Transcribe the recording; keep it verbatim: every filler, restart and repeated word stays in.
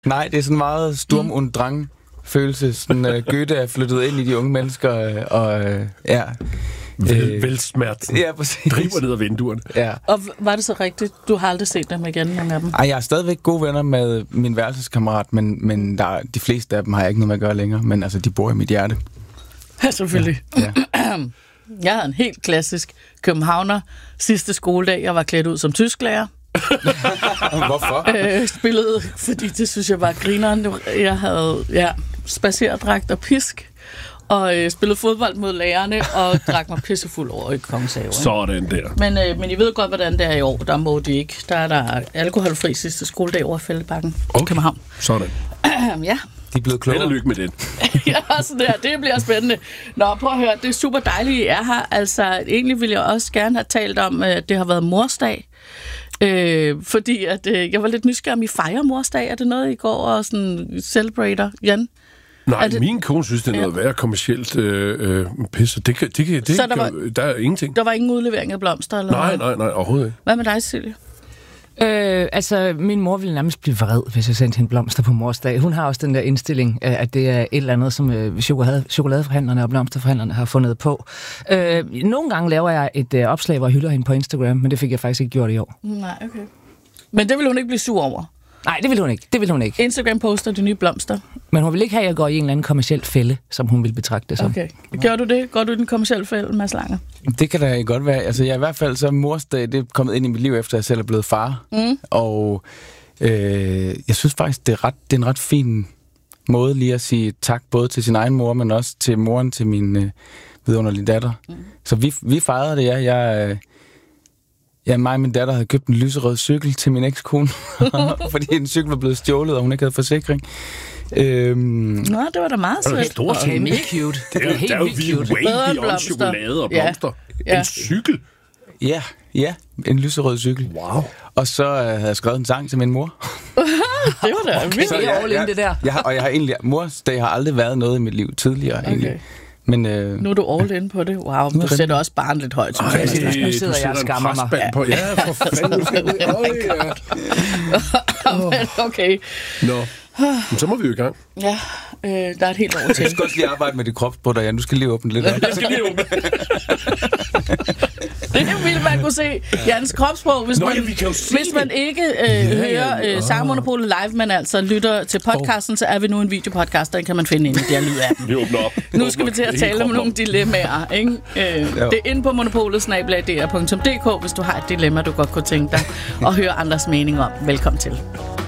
Nej, det er sådan meget Sturm mm. und Drang følelse. Sådan, uh, Goethe er flyttet ind i de unge mennesker, uh, og uh, ja... Vel, velsmerten ja, præcis. driver ned ad vinduerne. Ja. Og var det så rigtigt? Du har aldrig set dem igen, nogle af dem? Ej, jeg er stadigvæk gode venner med min værelseskammerat, men, men der, de fleste af dem har jeg ikke noget med at gøre længere, men altså, de bor i mit hjerte. Ja, selvfølgelig. Ja. Ja. Jeg havde en helt klassisk københavner sidste skoledag. Jeg var klædt ud som tysklærer. Hvorfor? Øh, spillede, fordi det synes jeg var grineren. Jeg havde ja, spacerdragt og pisk. Og øh, spillede fodbold mod lærerne, og drak mig pissefuld over i Kongeshave. Sådan der. Men, øh, men I ved godt, hvordan det er i år. Der må de ikke. Der er der alkoholfri sidste skoledag over Fældebakken. Okay. København. Sådan. Ja. De er blevet klogere. Held og lykke med det. Ja, sådan der. Det bliver spændende. Nå, prøv at høre. Det er super dejligt, I er her. Altså, egentlig ville jeg også gerne have talt om, at det har været morsdag. Øh, fordi at, øh, jeg var lidt nysgerrig, om I fejrer morsdag. Er det noget, I går og sådan celebrater, Jan? Nej, det... min kone synes, det er noget ja. værre kommercielt øh, øh, pis. Det kan, det kan, det Så der, kan, var, der er ingenting. Der var ingen udlevering af blomster? Eller nej, nej, nej, overhovedet ikke. Hvad med dig, Silje? Øh, altså, min mor ville nærmest blive vred, hvis jeg sendte hende blomster på mors dag. Hun har også den der indstilling, at det er et eller andet, som øh, chokolade, chokoladeforhandlerne og blomsterforhandlerne har fundet på. Øh, nogle gange laver jeg et øh, opslag, hvor jeg hylder hende på Instagram, men det fik jeg faktisk ikke gjort i år. Nej, okay. Men det vil hun ikke blive sur over? Nej, det vil hun ikke. Det vil hun ikke. Instagram poster de nye blomster. Men hun vil ikke have, at jeg går i en eller anden kommerciel fælde, som hun vil betragte det som. Okay. Gør du det? Går du i den kommercielle fælde, Mads Langer? Det kan da godt være. Altså, jeg er i hvert fald så morsdag, det er kommet ind i mit liv, efter jeg selv er blevet far. Mm. Og øh, jeg synes faktisk, det er, ret, det er en ret fin måde lige at sige tak, både til sin egen mor, men også til moren til min øh, vidunderlige datter. Mm. Så vi, vi fejrede det, ja. Jeg... Øh, Ja, mig og min datter havde købt en lyserød cykel til min ekskone, fordi en cykel var blevet stjålet, og hun ikke havde forsikring. Øhm... Nå, det var da meget sødt. Det er stort Okay, mega cute. Det er, det er, helt der er jo vildt cute. vanvittigt om chokolade og blomster. Ja. Ja. En cykel? Ja, ja, en lyserød cykel. Wow. Og så øh, havde jeg skrevet en sang til min mor. Det var da vildt. Så det er all in, det der. Jeg har, og jeg har egentlig, mors dag har aldrig været noget i mit liv tidligere, okay. egentlig. Men, øh, nu er du all in på det. Wow, du sætter også barn lidt højt. Ej, nu sidder jeg og skammer mig. Ja. På. Ja, for fanden. Oh okay. Nå, men så må vi jo i gang. Ja, øh, der er et helt år til. Du skal også lige arbejde med dit kropsbrud, Jan. Du skal lige åbne lidt op. Jeg skal lige åbne. Det ville man kunne se. Jans kropsprog, hvis, Nå, man, ja, vi kan jo se hvis man ikke øh, ja, hører øh, Sangmonopolet live, men altså lytter til podcasten, så er vi nu en videopodcast, den kan man finde inde i der lyd af. Vi åbner op. Nu skal vi til at tale om nogle dilemmaer. Ikke? Øh, det er inde på monopolet snabel-a d r punktum d k, hvis du har et dilemma, du godt kunne tænke dig at høre andres mening om. Velkommen til.